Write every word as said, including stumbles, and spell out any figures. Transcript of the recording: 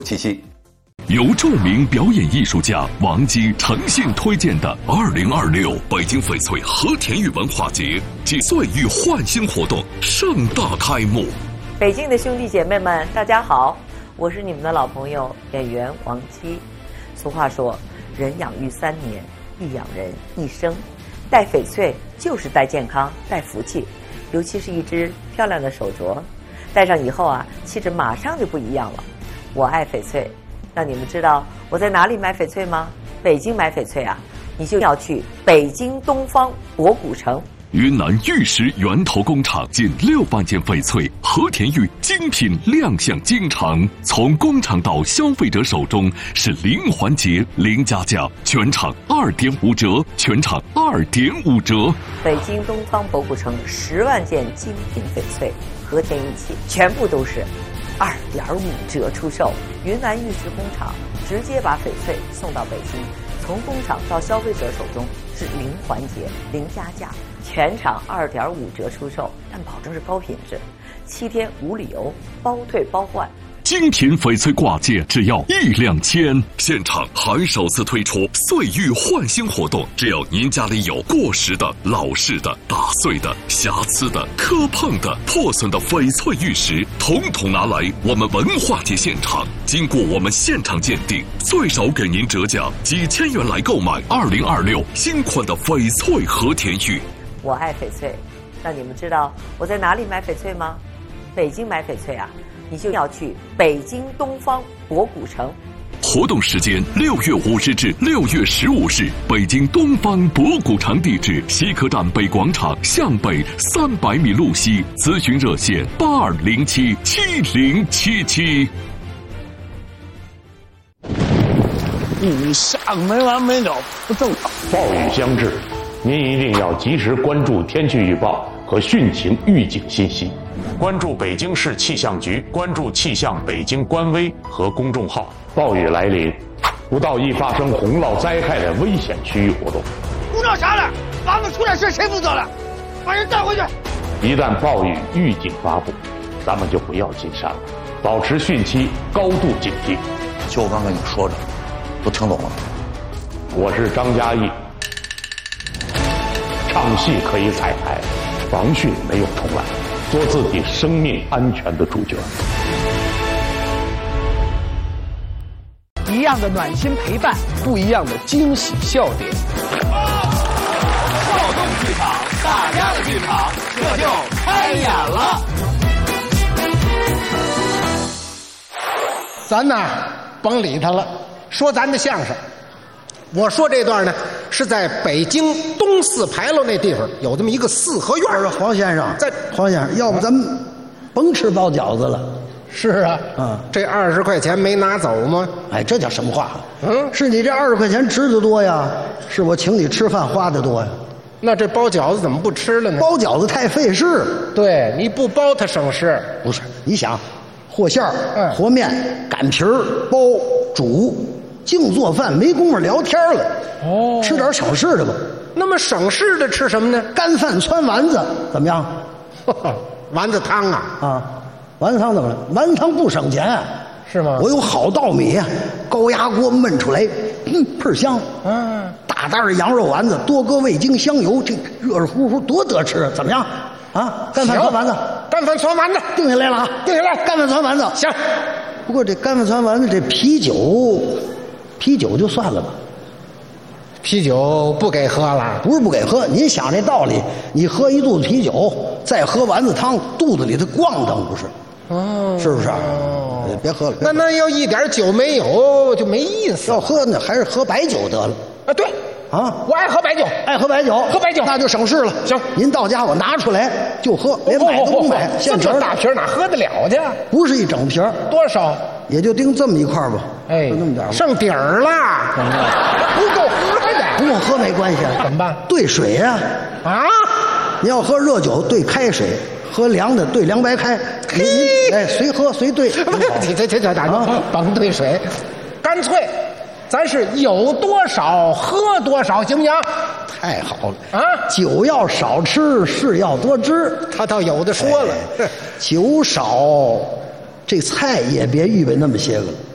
七夕。 由著名表演艺术家王姬诚信推荐的二零二六北京翡翠和田玉文化节暨岁玉焕新活动盛大开幕。 北京的兄弟姐妹们，大家好，我是你们的老朋友演员王姬。俗话说，人养育三年，亦养人一生。戴翡翠就是戴健康、戴福气，尤其是一只漂亮的手镯，戴上以后啊，气质马上就不一样了。我爱翡翠。那你们知道我在哪里买翡翠吗？北京买翡翠啊，你就要去北京东方博古城。 云南玉石源头工厂近六万件翡翠和田玉精品亮相京城，从工厂到消费者手中是零环节、零加价，全场二点五折，全场二点五折。 北京东方博古城十万件精品翡翠和田玉器，全部都是二点五折出售。云南玉石工厂直接把翡翠送到北京，从工厂到消费者手中是零环节、零加价，全场二点五折出售，但保证是高品质，七天无理由，包退包换。 精品翡翠挂件只要一两千，现场还首次推出岁玉焕新活动，只要您家里有过时的、老式的、打碎的、瑕疵的、磕碰的、破损的翡翠玉石，统统拿来我们文化节现场，经过我们现场鉴定，最少给您折价几千元来购买二零二六新款的翡翠和田玉。 我爱翡翠，那你们知道我在哪里买翡翠吗？北京买翡翠啊，你就要去北京东方博古城。 活动时间六月五日至六月十五日，北京东方博古城，地址西客站北广场向北三百米路西，咨询热线八二零七七零七七。 以上没完没了，不正常。 暴雨将至，您一定要及时关注天气预报和汛情预警信息。关注北京市气象局，关注气象北京官微和公众号。暴雨来临，不到易发生洪涝灾害的危险区域活动。 不闹啥了？房子出点事谁负责了？把人带回去。 一旦暴雨预警发布，咱们就不要进山了，保持汛期高度警惕。 就我刚跟你说的，都听懂了。 我是张嘉译，唱戏可以彩排，防汛没有重来。做自己生命安全的主角。 一样的暖心陪伴，不一样的惊喜笑点。 少动剧场，大家的剧场，这就开演了。 咱呐，甭理他了，说咱的相声。我说这段呢，是在北京东四牌楼那地方有这么一个四合院。 黄先生， 在黄先生，要不咱们甭吃包饺子了？ 是啊， 啊， 这二十块钱没拿走吗？ 哎，这叫什么话？ 嗯， 是你这二十块钱值得多呀，是我请你吃饭花的多呀。 那这包饺子怎么不吃了呢？ 包饺子太费事。 对，你不包它省事。 不是，你想，和馅儿、 嗯、 和面、擀皮儿、包、煮。净做饭没工夫聊天了， 哦， 吃点省事的吧。 那么省事的吃什么呢？ 干饭汆丸子怎么样？ 丸子汤啊啊，丸子汤怎么了？丸子汤不省钱， 是吗？ 我有好稻米啊，高压锅焖出来，嗯，倍儿香。 嗯， 大袋的羊肉丸子，多搁味精香油，这热热乎乎多得吃，怎么样？啊，干饭汆丸子， 干饭汆丸子， 定下来了啊， 定下来， 干饭汆丸子， 行。 不过这干饭汆丸子这啤酒。啤酒就算了吧， 啤酒不给喝了？ 不是不给喝，您想这道理，你喝一肚子啤酒，再喝丸子汤，肚子里头咣当不是？ 哦， 是不是？ 哦， 别喝了。 那那要一点酒没有就没意思。 要喝呢，还是喝白酒得了。 啊，对啊， 我爱喝白酒， 爱喝白酒， 喝白酒那就省事了。 行， 您到家我拿出来就喝，连买都不买，现成大瓶哪喝得了去？ 不是一整瓶， 多少？ 也就盯这么一块吧， 哎， 就那么点吧， 剩底儿了，不够喝的， 不够喝没关系， 怎么办？ 兑水呀， 啊， 你要喝热酒兑开水，喝凉的兑凉白开，您您哎随喝随兑。 你这这这打甭兑水，干脆咱是有多少喝多少，行不行？ 太好了啊！ 酒要少吃，事要多知。 他倒有的说了， 哎、酒少，这菜也别预备那么些个了。